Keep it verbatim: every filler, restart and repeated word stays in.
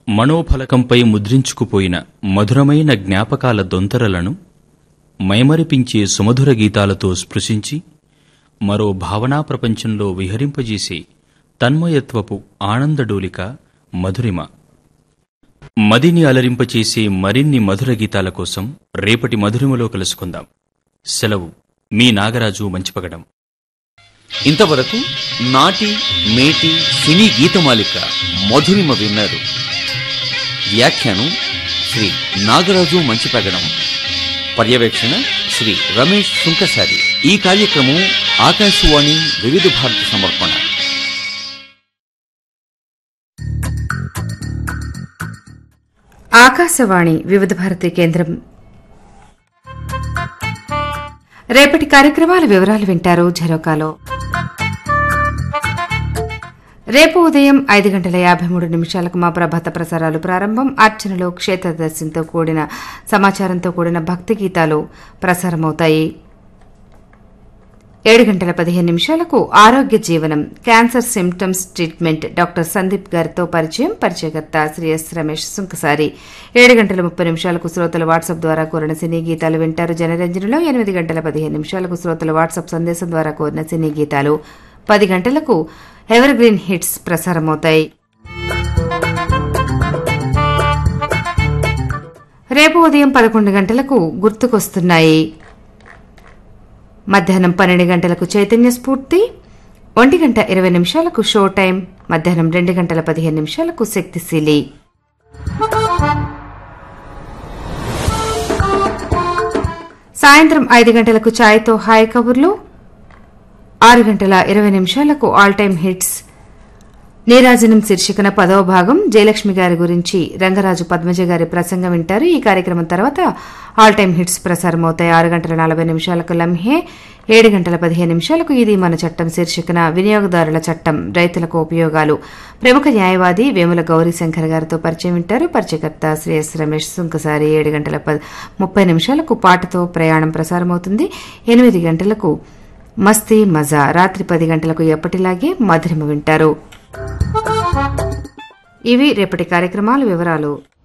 మనోఫలకంపై ముద్రించుకుపోయిన మధురమైన జ్ఞాపకాల దొంతరలను మైమరిపించే సుమధుర గీతాలతో స్పృశించి మరో భావనా ప్రపంచంలో విహరింపజేసే తన్మయత్వపు ఆనందడోలిక మధురిమ. మదిని అలరింపచేసే మరిన్ని మధుర గీతాల కోసం రేపటి మధురిమలో కలుసుకుందాం. సెలవు, మీ నాగరాజు మంచిపగడం. ఇంతవరకు నాటి మేటి సినీ గీతమాలిక మధురిమ విన్నారు. వ్యాఖ్యానం శ్రీ నాగరాజు మంచిపెగడం. పర్యవేక్షణ శ్రీ రమేష్ సుంకసారి. ఈ కార్యక్రమం ఆకాశవాణి వివిధ భారతి సమర్పణ. ఆకాశవాణి వివిధ భారతి కేంద్రం. రేపటి కార్యక్రమాల వివరాలు వింటారు ఝరోకాలో. రేపు ఉదయం ఐదు గంటల యాభై మూడు నిమిషాలకు మా ప్రభాత ప్రసారాలు ప్రారంభం. అర్చనలో క్షేత్రదర్శనంతో కూడిన సమాచారంతో కూడిన భక్తి గీతాలు ప్రసారమవుతాయి. ఏడు గంటల పదిహేను నిమిషాలకు ఆరోగ్య జీవనం cancer symptoms treatment doctor Sandeep గారితో పరిచయం. పరిచయకర్త శ్రీ ఎస్ రమేష్ సుంకసారి. ఏడు గంటల ముప్పై నిమిషాలకు శ్రోతలు వాట్సాప్ ద్వారా కోరిన సినీ గీతాలు వింటారు జనరంజనలో. ఎనిమిది గంటల పదిహేను నిమిషాలకు శ్రోతలు వాట్సాప్ సందేశం ద్వారా కోరిన సినీ గీతాలు. పది గంటలకు ఎవర్ గ్రీన్ హిట్స్ ప్రసారమవుతాయి. రేపు ఉదయం పదకొండు గంటలకు గుర్తుకొస్తున్నాయి. మధ్యాహ్నం పన్నెండు గంటలకు చైతన్య స్ఫూర్తి. ఒంటి గంట ఇరవై నిమిషాలకు షో టైం. మధ్యాహ్నం రెండు గంటల పదిహేను నిమిషాలకు శక్తిశీలి. సాయంత్రం ఐదు గంటలకు ఛాయ్తో హాయ్ కబుర్లు. ఆరు గంటల ఇరవై నిమిషాలకు ఆల్ టైమ్ హిట్స్ నీరాజనం శీర్షికన పదవ భాగం జయలక్ష్మి గారి గురించి రంగరాజు పద్మజ గారి ప్రసంగం వింటారు. ఈ కార్యక్రమం తర్వాత ఆల్ టైమ్ హిట్స్ ప్రసారమవుతాయి. ఆరు గంటల నలభై నిమిషాలకు లంహే. ఏడు గంటల పదిహేను నిమిషాలకు ఇది మన చట్టం శీర్షికన వినియోగదారుల చట్టం రైతులకు ఉపయోగాలు ప్రముఖ న్యాయవాది వేముల గౌరీశంకర్ గారితో పరిచయం వింటారు. పరిచయకర్త శ్రీ ఎస్ రమేష్ సుంకసారి. ఏడు గంటల ముప్పై నిమిషాలకు పాటతో ప్రయాణం ప్రసారమవుతుంది. ఎనిమిది గంటలకు మస్తీ మజా. రాత్రి పది గంటలకు ఎప్పటిలాగే మధురిమ వింటారు. ఇవి రేపటి కార్యక్రమాల వివరాలు.